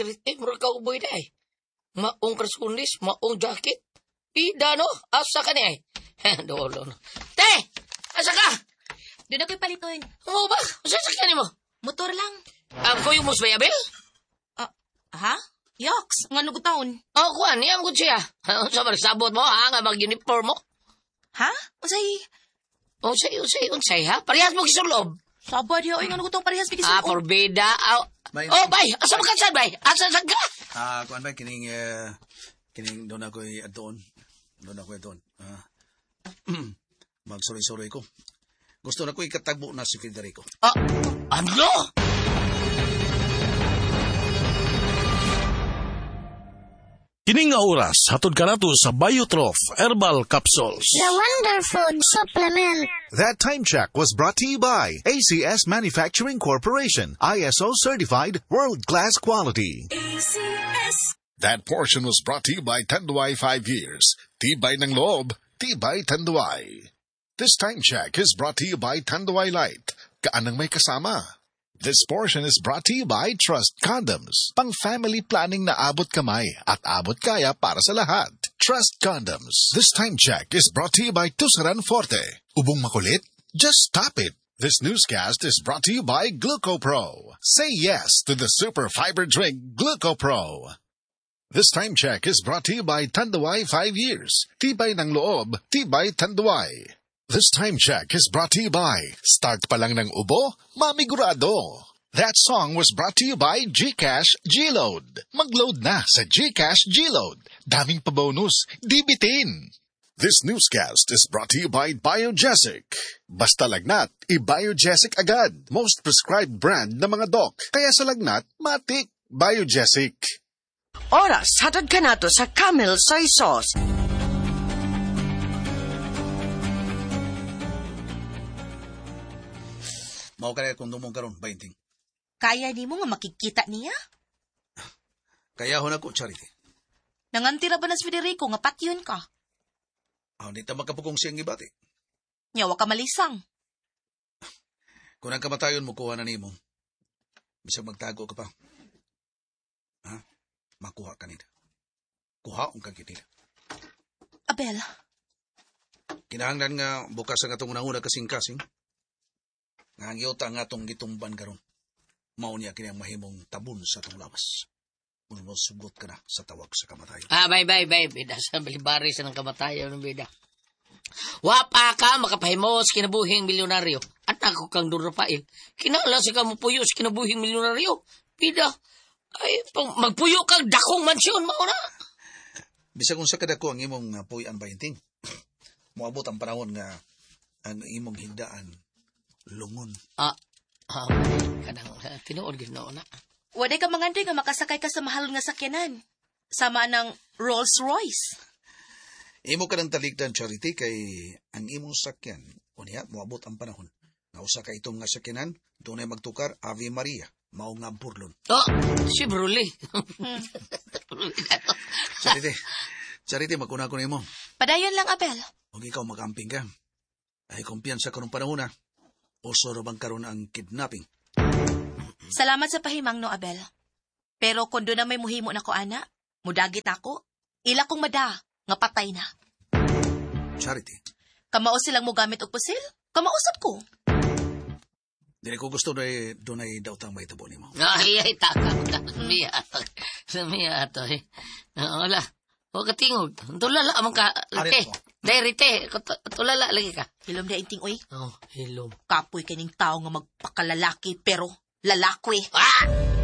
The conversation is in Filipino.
sirite, mura ka uboy na eh. Maong krasunis, maong jacket. Pida no, asa ka niya eh. Dolo no. Te, asa ka? Doon ako'y paliton. Oo ba? Asa sakyan mo? Motor lang. Ang ko yung musbayabel? Ha? Yoks, nga nagutaon. Kuan, niyang ko siya. Sa magsabot mo ha, nga mag-uniform mo. Ha? Unsay ha? Parehas mo kisulob. Sabad yaw, nga nagutaon parehas bigisulob. Forbida. Bay. Bay, asa mo ka saan, bay? Asa ka? Kuan bay, kining doon ako'y adoon. Magsuroy-suroy ko. Gusto na ko ikatagbo na si Federico. Ano? Kining nga oras, hatod ka nato sa Biotrof Herbal Capsules. The Wonder Food Supplement. That time check was brought to you by ACS Manufacturing Corporation, ISO certified world-class quality. ACS. That portion was brought to you by Tanduay 5 years. Tibay ng loob, tibay Tanduay. This time check is brought to you by Tanduay Light. Kaanang may kasama. This portion is brought to you by Trust Condoms. Pang-family planning na abot kamay at abot kaya para sa lahat. Trust Condoms. This time check is brought to you by Tusaran Forte. Ubong makulit? Just stop it. This newscast is brought to you by GlucoPro. Say yes to the super fiber drink GlucoPro. This time check is brought to you by Tanduay 5 years. Tibay ng loob, tibay Tanduay. This time check is brought to you by Start pa lang ng ubo, mamigurado. That song was brought to you by GCash G-Load. Mag-load na sa GCash G-Load. Daming pa-bonus, di bitin. This newscast is brought to you by Biogesic. Basta lagnat, i-Biogesic agad. Most prescribed brand ng mga doc. Kaya sa lagnat, matik. Biogesic. Oras, hatod ka nato sa Camel Soy Sauce. Mao kaya kung dumong karon, 20. Kaya di mo nga makikita niya? Kaya ho na ko, Charity. Nangantira ba na si Federico nga patyon ka? Di ta makapugong siyang gibati. Nyawa ka malisang. Kung ang kamatayon mo, kuha na ni mo. Bisag magtago ka pa. Makuha ka nila. Kuha ang kagitila. Abel. Kinahanglan nga bukas ang atong unang-una kasing-kasing. Nga ang iyota nga atong gitumban karon. Mao niya kini ang mahimong tabun sa atong lawas. Kung sugot ka na sa tawag sa kamatayon. Bay. Bida sa balibari sa ng kamatayon ng bida. Wapa ka makapahimos kinabuhing milyonaryo. At ako kang Durapail. Kinala sa kamupuyos kinabuhing milyonaryo. Bida. Ay, magpuyo kang dakong mansyon mo na. Bisa kung sa kadako ang imong puyan bainting. Moabot ang panahon nga ang imong hindaan lungon. Kadang tinuod gino na. Waday ka mangandoy nga makasakay ka sa mahal nga sakyanan. Sama ng Rolls Royce. Imo ka ng taligdan, Charity, kay ang imong sakyan, unya, moabot ang panahon. Nausa ka itong nga sakyanan, doon ay magtukar Ave Maria. Mao nga burlon. Si Bruli. Charity, magkuna ko na mo. Padayon lang, Abel. Huwag ikaw mag-amping ka. Ay kumpiyansa ka ng panahon na. Uso bang karon ang kidnapping? Salamat sa pahimang, no, Abel. Pero kung doon na may muhimo na ko, ana, mudagit ako, ila kong mada, nga patay na. Charity. Kamao silang mo gamit og pusil? Kamausap ko. Dili ko gusto na doon ay dautang may tabo ni mo. Ay, takang ka. Sumiya ato eh. Wala. Huwag ka tingog. Tulala amang ka. Rite. Tulala lagi ka. Hilom na inting, oy. Hilom. Kapoy kaning tao nga magpakalalaki, pero lalakwi.